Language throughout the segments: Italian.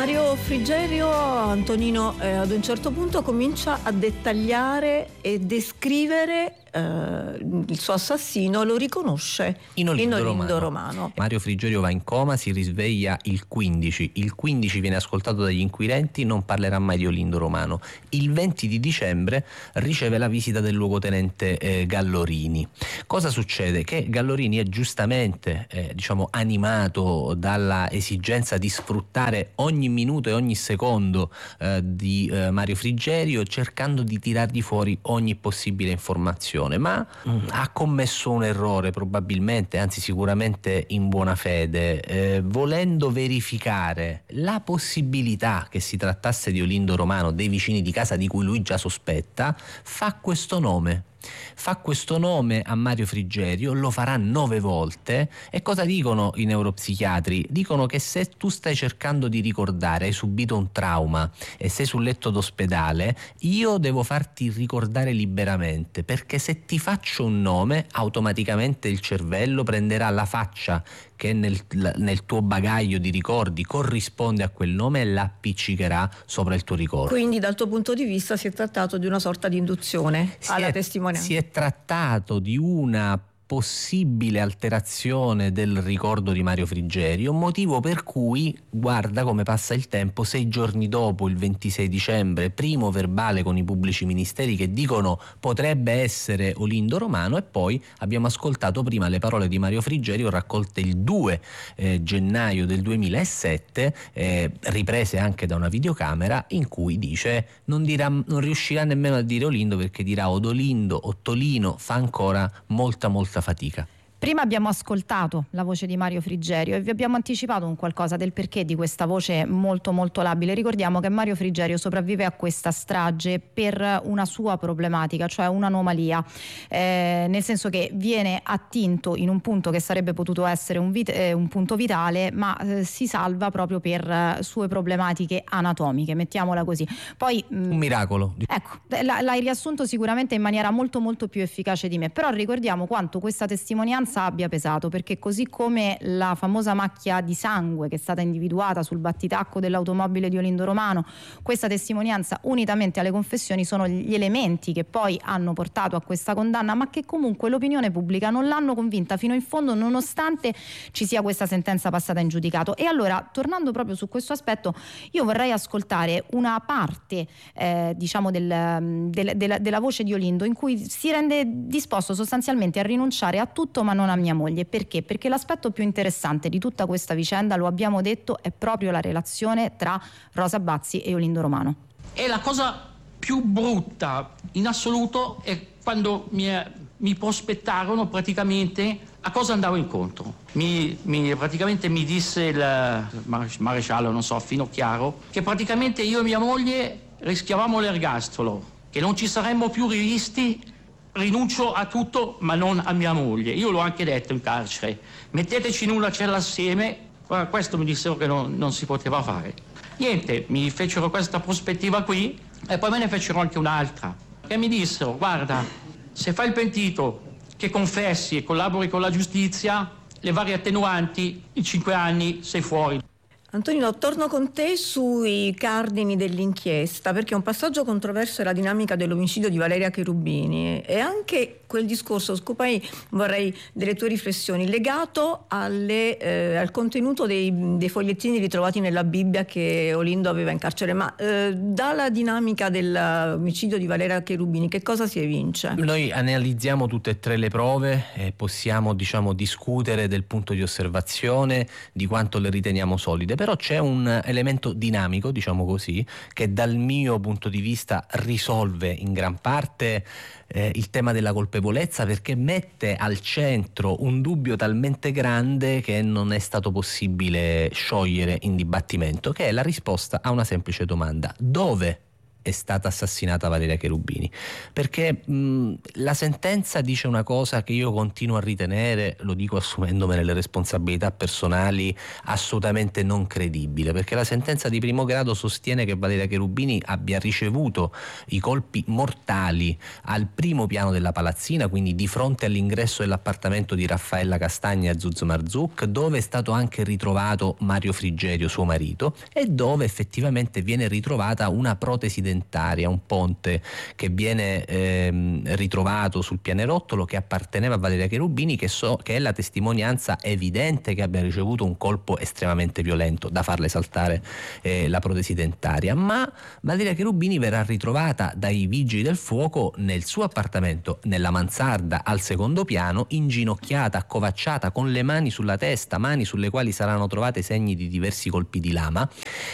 Mario Frigerio, Antonino, ad un certo punto comincia a dettagliare e descrivere il suo assassino, lo riconosce in Olindo Romano. Mario Frigerio va in coma, si risveglia il 15. Il 15 viene ascoltato dagli inquirenti, non parlerà mai di Olindo Romano. Il 20 di dicembre riceve la visita del luogotenente Gallorini. Cosa succede? Che Gallorini è giustamente animato dalla esigenza di sfruttare ogni minuto e ogni secondo di Mario Frigerio, cercando di tirargli fuori ogni possibile informazione. Ma ha commesso un errore, probabilmente, anzi sicuramente in buona fede, volendo verificare la possibilità che si trattasse di Olindo Romano, dei vicini di casa di cui lui già sospetta, fa questo nome a Mario Frigerio, lo farà 9 volte. E cosa dicono i neuropsichiatri? Dicono che se tu stai cercando di ricordare, hai subito un trauma e sei sul letto d'ospedale, io devo farti ricordare liberamente, perché se ti faccio un nome automaticamente il cervello prenderà la faccia che nel tuo bagaglio di ricordi corrisponde a quel nome e la appiccicherà sopra il tuo ricordo. Quindi dal tuo punto di vista si è trattato di una sorta di induzione alla testimonianza. Si è trattato di una possibile alterazione del ricordo di Mario Frigerio, motivo per cui, guarda come passa il tempo, 6 giorni dopo, il 26 dicembre, primo verbale con i pubblici ministeri che dicono potrebbe essere Olindo Romano, e poi abbiamo ascoltato prima le parole di Mario Frigerio raccolte il 2 gennaio del 2007, riprese anche da una videocamera, in cui dice non riuscirà nemmeno a dire Olindo, perché dirà Odolindo, Ottolino, fa ancora molta fatica. Prima abbiamo ascoltato la voce di Mario Frigerio e vi abbiamo anticipato un qualcosa del perché di questa voce molto labile. Ricordiamo che Mario Frigerio sopravvive a questa strage per una sua problematica, cioè un'anomalia, nel senso che viene attinto in un punto che sarebbe potuto essere un punto vitale, ma si salva proprio per sue problematiche anatomiche, mettiamola così. Poi un miracolo. Ecco, l'hai riassunto sicuramente in maniera molto più efficace di me, però ricordiamo quanto questa testimonianza abbia pesato, perché così come la famosa macchia di sangue che è stata individuata sul battitacco dell'automobile di Olindo Romano, questa testimonianza unitamente alle confessioni sono gli elementi che poi hanno portato a questa condanna, ma che comunque l'opinione pubblica non l'hanno convinta fino in fondo, nonostante ci sia questa sentenza passata in giudicato. E allora, tornando proprio su questo aspetto, io vorrei ascoltare una parte della voce di Olindo, in cui si rende disposto sostanzialmente a rinunciare a tutto ma non a mia moglie. Perché? Perché l'aspetto più interessante di tutta questa vicenda, lo abbiamo detto, è proprio la relazione tra Rosa Bazzi e Olindo Romano. E la cosa più brutta in assoluto è quando mi prospettarono praticamente a cosa andavo incontro. Praticamente mi disse il maresciallo, non so, Finocchiaro, che praticamente io e mia moglie rischiavamo l'ergastolo, che non ci saremmo più rivisti. Rinuncio a tutto ma non a mia moglie. Io l'ho anche detto in carcere, metteteci in una cella assieme. Questo mi dissero che non si poteva fare. Niente, mi fecero questa prospettiva qui e poi me ne fecero anche un'altra, che mi dissero: guarda, se fai il pentito, che confessi e collabori con la giustizia, le varie attenuanti, in 5 anni sei fuori. Antonino, torno con te sui cardini dell'inchiesta, perché un passaggio controverso è la dinamica dell'omicidio di Valeria Cherubini, e anche quel discorso, su cui poi vorrei delle tue riflessioni, legato al contenuto dei fogliettini ritrovati nella Bibbia che Olindo aveva in carcere. Ma dalla dinamica dell'omicidio di Valeria Cherubini che cosa si evince? Noi analizziamo tutte e 3 le prove e possiamo discutere del punto di osservazione, di quanto le riteniamo solide, però c'è un elemento dinamico, diciamo così, che dal mio punto di vista risolve in gran parte il tema della colpevolezza, perché mette al centro un dubbio talmente grande che non è stato possibile sciogliere in dibattimento, che è la risposta a una semplice domanda: dove è stata assassinata Valeria Cherubini, perché la sentenza dice una cosa che io continuo a ritenere, lo dico assumendomene le responsabilità personali, assolutamente non credibile, perché la sentenza di primo grado sostiene che Valeria Cherubini abbia ricevuto i colpi mortali al primo piano della palazzina, quindi di fronte all'ingresso dell'appartamento di Raffaella Castagna a Zuz Marzouq, dove è stato anche ritrovato Mario Frigerio, suo marito, e dove effettivamente viene ritrovata una protesi dentaria, un ponte che viene ritrovato sul pianerottolo, che apparteneva a Valeria Cherubini, che è la testimonianza evidente che abbia ricevuto un colpo estremamente violento da farle saltare la protesi dentaria. Ma Valeria Cherubini verrà ritrovata dai vigili del fuoco nel suo appartamento, nella mansarda al secondo piano, inginocchiata, accovacciata, con le mani sulla testa, mani sulle quali saranno trovate segni di diversi colpi di lama,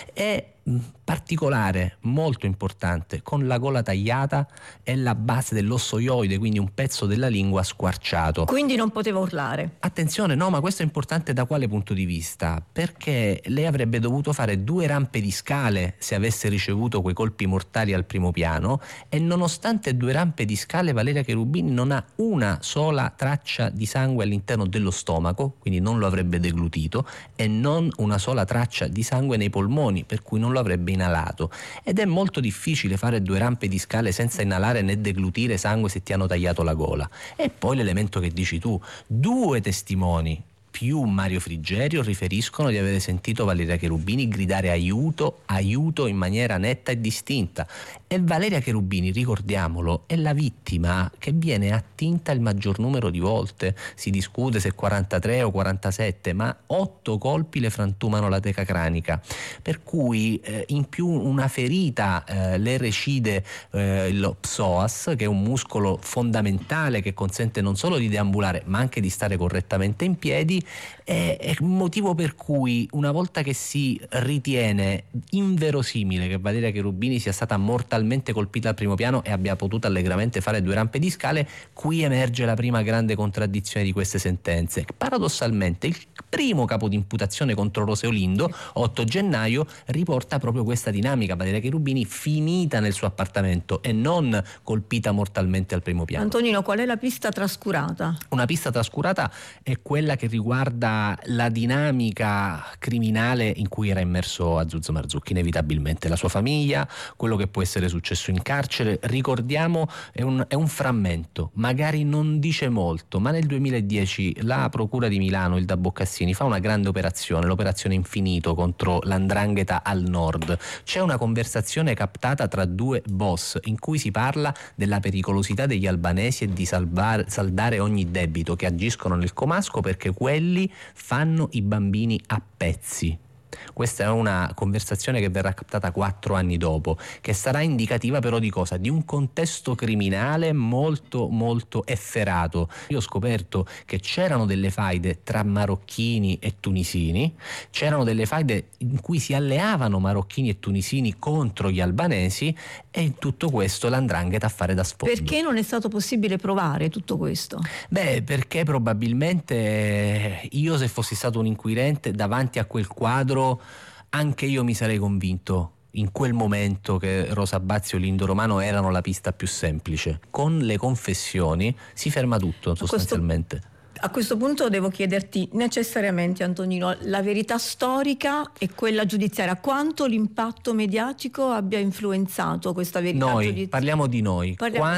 e particolare, molto importante, con la gola tagliata e la base dell'osso ioide, quindi un pezzo della lingua squarciato. Quindi non poteva urlare. Attenzione, no, ma questo è importante da quale punto di vista? Perché lei avrebbe dovuto fare 2 rampe di scale se avesse ricevuto quei colpi mortali al primo piano, e nonostante 2 rampe di scale Valeria Cherubini non ha una sola traccia di sangue all'interno dello stomaco, quindi non lo avrebbe deglutito, e non una sola traccia di sangue nei polmoni, per cui non lo avrebbe inalato. Ed è molto difficile fare 2 rampe di scale senza inalare né deglutire sangue se ti hanno tagliato la gola. E poi l'elemento che dici tu, 2 testimoni più Mario Frigerio riferiscono di avere sentito Valeria Cherubini gridare aiuto, aiuto in maniera netta e distinta. E Valeria Cherubini, ricordiamolo, è la vittima che viene attinta il maggior numero di volte. Si discute se 43 o 47, ma 8 colpi le frantumano la teca cranica, per cui in più una ferita le recide lo psoas, che è un muscolo fondamentale che consente non solo di deambulare ma anche di stare correttamente in piedi. È il motivo per cui, una volta che si ritiene inverosimile che Valeria Cherubini sia stata mortalmente colpita al primo piano e abbia potuto allegramente fare 2 rampe di scale, qui emerge la prima grande contraddizione di queste sentenze. Paradossalmente il primo capo di imputazione contro Rose Olindo, 8 gennaio, riporta proprio questa dinamica: Valeria Cherubini finita nel suo appartamento e non colpita mortalmente al primo piano. Antonino, qual è la pista trascurata? Una pista trascurata è quella che riguarda la dinamica criminale in cui era immerso Azuz Marzouq, inevitabilmente la sua famiglia, quello che può essere successo in carcere. Ricordiamo, è un frammento, magari non dice molto, ma nel 2010 la Procura di Milano, Ilda Boccassini, fa una grande operazione, l'operazione Infinito, contro l''ndrangheta al nord. C'è una conversazione captata tra 2 boss in cui si parla della pericolosità degli albanesi e di saldare ogni debito, che agiscono nel comasco perché quelli fanno i bambini a pezzi. Questa è una conversazione che verrà captata 4 anni dopo, che sarà indicativa però di cosa? Di un contesto criminale molto molto efferato. Io ho scoperto che c'erano delle faide tra marocchini e tunisini, c'erano delle faide in cui si alleavano marocchini e tunisini contro gli albanesi, e in tutto questo l''ndrangheta a fare da sfondo. Perché non è stato possibile provare tutto questo? Beh, perché probabilmente io, se fossi stato un inquirente davanti a quel quadro, anche io mi sarei convinto in quel momento che Rosa Bazzi o Lindo Romano erano la pista più semplice. Con le confessioni si ferma tutto sostanzialmente. A questo punto devo chiederti necessariamente, Antonino, la verità storica e quella giudiziaria, quanto l'impatto mediatico abbia influenzato questa verità giudiziaria? Parliamo di noi.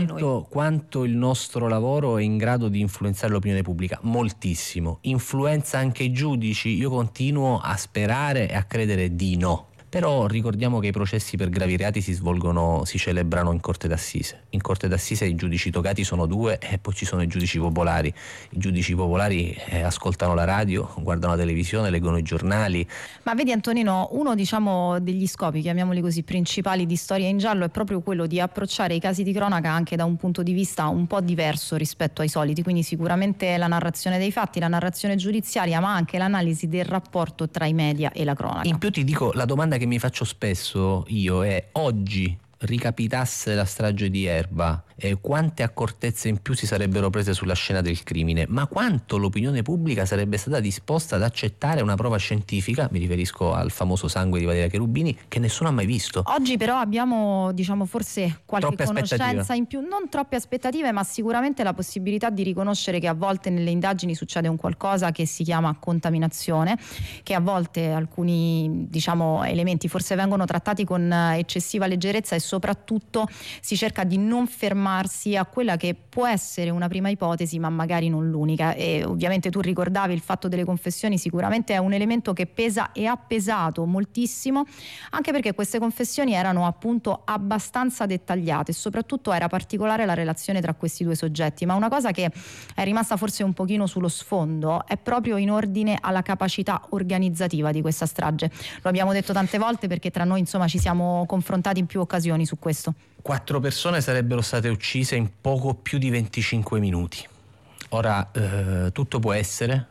Quanto il nostro lavoro è in grado di influenzare l'opinione pubblica? Moltissimo. Influenza anche i giudici? Io continuo a sperare e a credere di no. Però ricordiamo che i processi per gravi reati si celebrano in corte d'assise. In corte d'assise i giudici togati sono 2 e poi ci sono i giudici popolari. I giudici popolari ascoltano la radio, guardano la televisione, leggono i giornali. Ma vedi, Antonino, uno degli scopi, chiamiamoli così, principali di Storia in Giallo è proprio quello di approcciare i casi di cronaca anche da un punto di vista un po' diverso rispetto ai soliti, quindi sicuramente la narrazione dei fatti, la narrazione giudiziaria, ma anche l'analisi del rapporto tra i media e la cronaca. In più ti dico, la domanda che mi faccio spesso io è: oggi ricapitasse la strage di Erba, quante accortezze in più si sarebbero prese sulla scena del crimine, ma quanto l'opinione pubblica sarebbe stata disposta ad accettare una prova scientifica, mi riferisco al famoso sangue di Valeria Cherubini, che nessuno ha mai visto. Oggi però abbiamo, forse qualche conoscenza in più, non troppe aspettative, ma sicuramente la possibilità di riconoscere che a volte nelle indagini succede un qualcosa che si chiama contaminazione, che a volte alcuni elementi forse vengono trattati con eccessiva leggerezza e soprattutto si cerca di non fermarsi a quella che può essere una prima ipotesi ma magari non l'unica. E ovviamente tu ricordavi il fatto delle confessioni, sicuramente è un elemento che pesa e ha pesato moltissimo, anche perché queste confessioni erano appunto abbastanza dettagliate e soprattutto era particolare la relazione tra questi due soggetti. Ma una cosa che è rimasta forse un pochino sullo sfondo è proprio in ordine alla capacità organizzativa di questa strage. Lo abbiamo detto tante volte perché tra noi ci siamo confrontati in più occasioni su questo. 4 persone sarebbero state uccise in poco più di 25 minuti. Ora tutto può essere,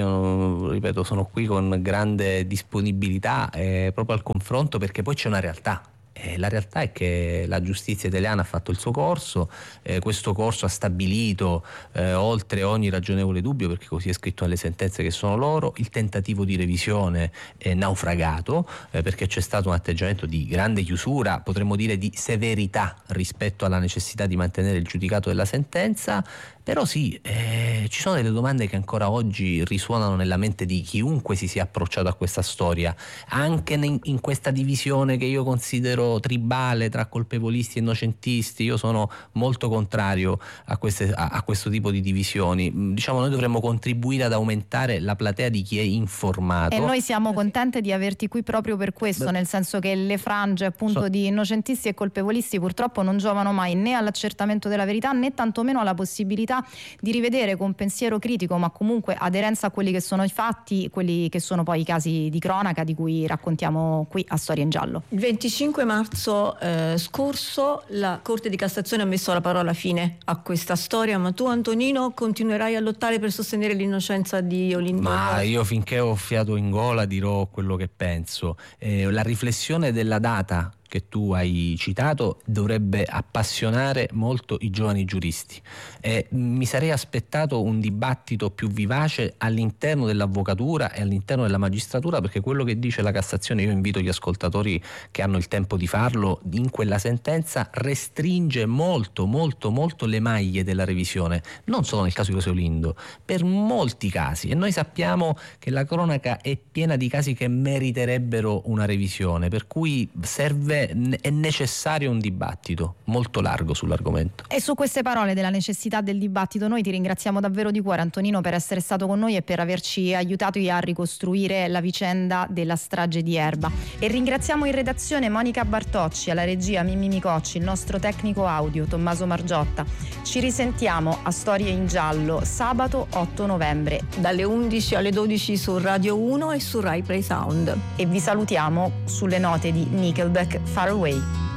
io ripeto, sono qui con grande disponibilità proprio al confronto, perché poi c'è una realtà. La realtà è che la giustizia italiana ha fatto il suo corso, questo corso ha stabilito oltre ogni ragionevole dubbio, perché così è scritto nelle sentenze che sono loro, il tentativo di revisione è naufragato, perché c'è stato un atteggiamento di grande chiusura, potremmo dire di severità rispetto alla necessità di mantenere il giudicato della sentenza. Però sì, ci sono delle domande che ancora oggi risuonano nella mente di chiunque si sia approcciato a questa storia, anche in questa divisione che io considero tribale tra colpevolisti e innocentisti. Io sono molto contrario a questo tipo di divisioni. Noi dovremmo contribuire ad aumentare la platea di chi è informato. E noi siamo contenti di averti qui proprio per questo, nel senso che le frange appunto di innocentisti e colpevolisti purtroppo non giovano mai né all'accertamento della verità né tantomeno alla possibilità di rivedere con pensiero critico, ma comunque aderenza a quelli che sono i fatti, quelli che sono poi i casi di cronaca di cui raccontiamo qui a Storia in Giallo. Il 25 marzo scorso la Corte di Cassazione ha messo la parola fine a questa storia, ma tu, Antonino, continuerai a lottare per sostenere l'innocenza di Olindo? Ma io finché ho fiato in gola dirò quello che penso. La riflessione della data che tu hai citato dovrebbe appassionare molto i giovani giuristi. Mi sarei aspettato un dibattito più vivace all'interno dell'avvocatura e all'interno della magistratura, perché quello che dice la Cassazione, io invito gli ascoltatori che hanno il tempo di farlo, in quella sentenza restringe molto le maglie della revisione, non solo nel caso di José Olindo, per molti casi, e noi sappiamo che la cronaca è piena di casi che meriterebbero una revisione, per cui è necessario un dibattito molto largo sull'argomento. E su queste parole della necessità del dibattito noi ti ringraziamo davvero di cuore, Antonino, per essere stato con noi e per averci aiutato a ricostruire la vicenda della strage di Erba. E ringraziamo in redazione Monica Bartocci, alla regia Mimmi Micocci, il nostro tecnico audio Tommaso Margiotta. Ci risentiamo a Storie in Giallo sabato 8 novembre dalle 11 alle 12 su Radio 1 e su Rai Play Sound. E vi salutiamo sulle note di Nickelback, Far Away.